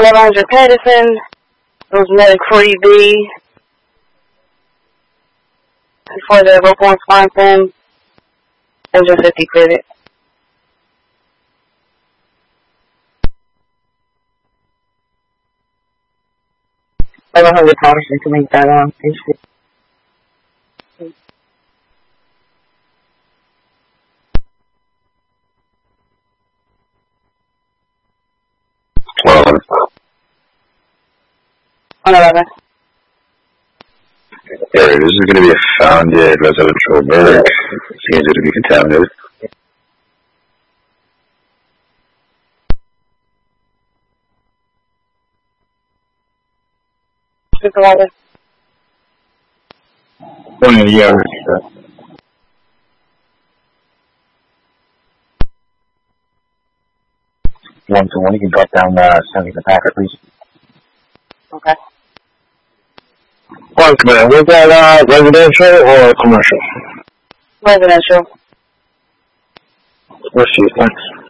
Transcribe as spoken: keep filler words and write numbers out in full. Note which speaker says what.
Speaker 1: eleven hundred Patterson. It was Medic forty B. Before that, Roper Wisconsin. Engine fifty credit. eleven hundred Patterson to make that um, issue.
Speaker 2: twelve.
Speaker 1: one eleven.
Speaker 2: Area, this is going to be a founded residential work. Seems to be contaminated.
Speaker 1: Supervisor.
Speaker 2: One, yeah. One to one, you can drop down uh, sending the packet, please.
Speaker 1: Okay.
Speaker 2: One command, was that uh, residential or commercial?
Speaker 1: Residential.
Speaker 2: Let's see, thanks.